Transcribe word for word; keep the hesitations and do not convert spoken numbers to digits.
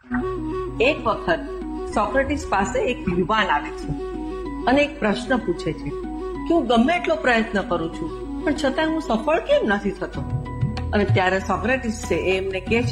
એક વખત સોક્રેટિસ પાસે એક યુવાન આવે છે અને એક પ્રશ્ન પૂછે છે કે હું ગમે એટલો પ્રયત્ન કરું છું પણ છતાં હું સફળ કેમ નથી થતો. અને ત્યારે સોક્રેટિસ છે એ એમને કહે છે